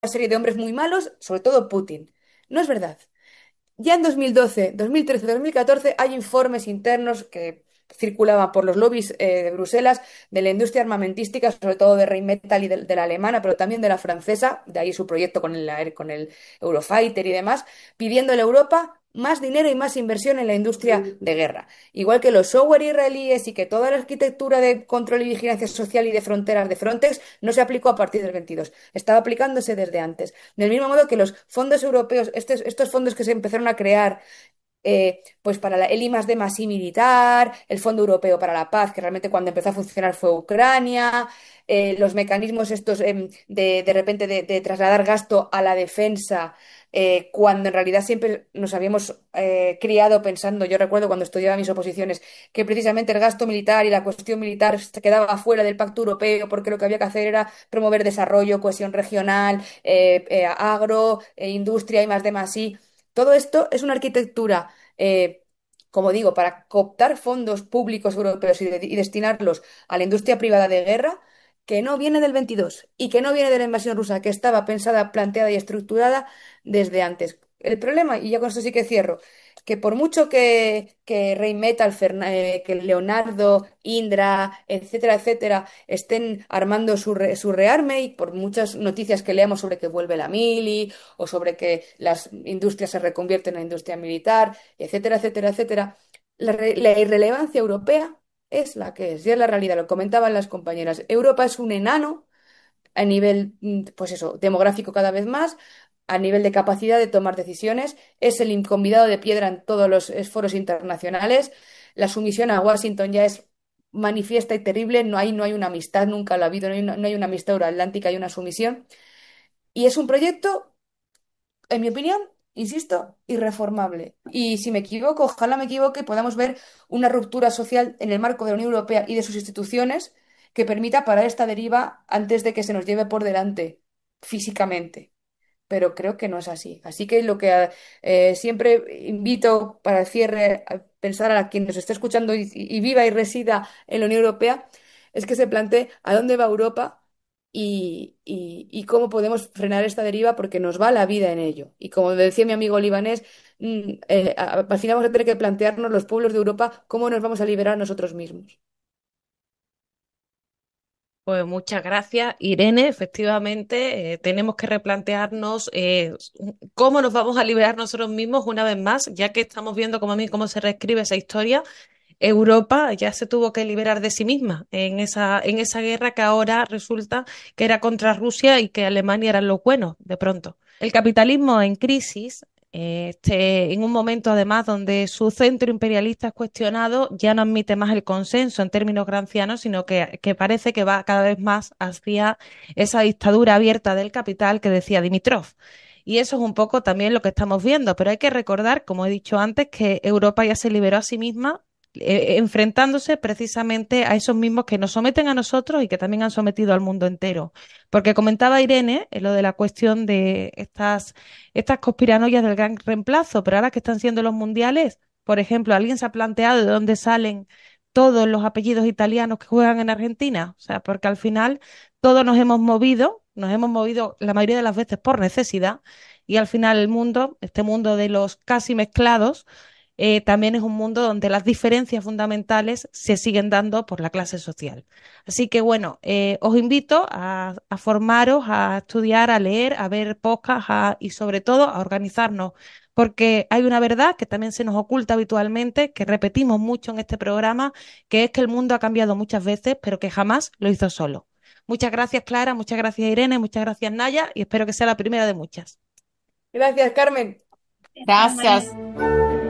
serie de hombres muy malos, sobre todo Putin. No es verdad. Ya en 2012, 2013, 2014 hay informes internos que circulaban por los lobbies de Bruselas de la industria armamentística, sobre todo de Rheinmetall y de la alemana, pero también de la francesa, de ahí su proyecto con el Eurofighter y demás, pidiéndole a Europa más dinero y más inversión en la industria de guerra. Igual que los software israelíes y que toda la arquitectura de control y vigilancia social y de fronteras de Frontex no se aplicó a partir del 22, estaba aplicándose desde antes. Del mismo modo que los fondos europeos, estos fondos que se empezaron a crear pues para el I+D más I militar, el Fondo Europeo para la Paz, que realmente cuando empezó a funcionar fue Ucrania, los mecanismos estos de repente de trasladar gasto a la defensa, cuando en realidad siempre nos habíamos criado pensando, yo recuerdo cuando estudiaba mis oposiciones, que precisamente el gasto militar y la cuestión militar se quedaba fuera del Pacto Europeo porque lo que había que hacer era promover desarrollo, cohesión regional, agro, industria, I+D más I. Todo esto es una arquitectura, como digo, para cooptar fondos públicos europeos y destinarlos a la industria privada de guerra, que no viene del 22 y que no viene de la invasión rusa, que estaba pensada, planteada y estructurada desde antes. El problema, y ya con esto sí que cierro, que por mucho que Rheinmetall, que Leonardo, Indra, etcétera, etcétera, estén armando su rearme y por muchas noticias que leamos sobre que vuelve la mili o sobre que las industrias se reconvierten en industria militar, etcétera, etcétera, etcétera, la irrelevancia europea es la que es, y es la realidad, lo comentaban las compañeras. Europa es un enano a nivel, pues eso, demográfico cada vez más, a nivel de capacidad de tomar decisiones, es el inconvidado de piedra en todos los foros internacionales. La sumisión a Washington ya es manifiesta y terrible, no hay una amistad, nunca lo ha habido, no hay una amistad euroatlántica, hay una sumisión. Y es un proyecto, en mi opinión, insisto, irreformable. Y si me equivoco, ojalá me equivoque, podamos ver una ruptura social en el marco de la Unión Europea y de sus instituciones que permita parar esta deriva antes de que se nos lleve por delante físicamente. Pero creo que no es así. Así que lo que siempre invito para el cierre a pensar a quien nos esté escuchando y viva y resida en la Unión Europea es que se plantee a dónde va Europa y cómo podemos frenar esta deriva porque nos va la vida en ello. Y como decía mi amigo libanés, al final vamos a tener que plantearnos los pueblos de Europa cómo nos vamos a liberar nosotros mismos. Pues muchas gracias, Irene. Efectivamente, tenemos que replantearnos cómo nos vamos a liberar nosotros mismos una vez más, ya que estamos viendo cómo se reescribe esa historia. Europa ya se tuvo que liberar de sí misma en esa guerra que ahora resulta que era contra Rusia y que Alemania eran los buenos, de pronto. El capitalismo en crisis, en un momento además donde su centro imperialista es cuestionado, ya no admite más el consenso en términos gramscianos, sino que parece que va cada vez más hacia esa dictadura abierta del capital que decía Dimitrov. Y eso es un poco también lo que estamos viendo, pero hay que recordar, como he dicho antes, que Europa ya se liberó a sí misma enfrentándose precisamente a esos mismos que nos someten a nosotros y que también han sometido al mundo entero. Porque comentaba Irene lo de la cuestión de estas conspiranoias del gran reemplazo, pero ahora que están siendo los mundiales, por ejemplo, ¿alguien se ha planteado de dónde salen todos los apellidos italianos que juegan en Argentina? O sea, porque al final todos nos hemos movido la mayoría de las veces por necesidad y al final el mundo, este mundo de los casi mezclados, también es un mundo donde las diferencias fundamentales se siguen dando por la clase social. Así que bueno, os invito a formaros, a estudiar, a leer, a ver podcasts y sobre todo a organizarnos, porque hay una verdad que también se nos oculta habitualmente, que repetimos mucho en este programa, que es que el mundo ha cambiado muchas veces, pero que jamás lo hizo solo. Muchas gracias, Clara, muchas gracias, Irene, muchas gracias, Naya, y espero que sea la primera de muchas. Gracias, Carmen. Gracias.